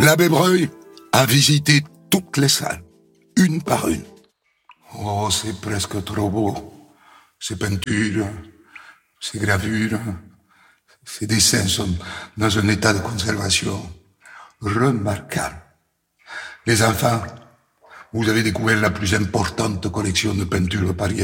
L'abbé Breuil a visité toutes les salles, une par une. Oh, c'est presque trop beau. Ces peintures, ces gravures, ces dessins sont dans un état de conservation remarquable. Les enfants, vous avez découvert la plus importante collection de peintures par